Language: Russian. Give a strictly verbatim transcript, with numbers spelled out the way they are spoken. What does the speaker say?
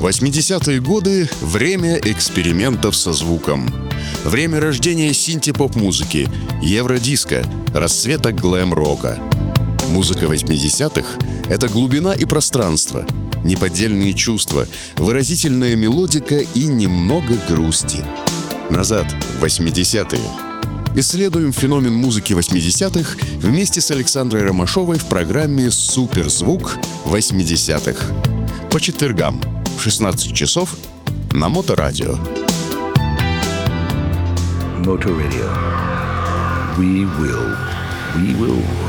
восьмидесятые годы – время экспериментов со звуком. Время рождения синти-поп-музыки, евродиско, расцвета глэм-рока. Музыка восьмидесятых – это глубина и пространство, неподдельные чувства, выразительная мелодика и немного грусти. Назад в восьмидесятые. Исследуем феномен музыки восьмидесятых вместе с Александрой Ромашовой в программе «Суперзвук восьмидесятых». По четвергам в шестнадцать часов на Моторадио. Motor Radio. We will, we will